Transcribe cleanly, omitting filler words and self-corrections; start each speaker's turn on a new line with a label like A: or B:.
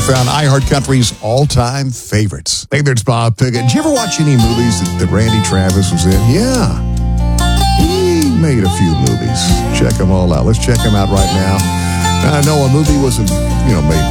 A: found iHeartCountry's all-time favorites. Hey there, it's Bob Pickett. Did you ever watch any movies that Randy Travis was in? Yeah. He made a few movies. Check them all out. Let's check them out right now. I know a movie wasn't, made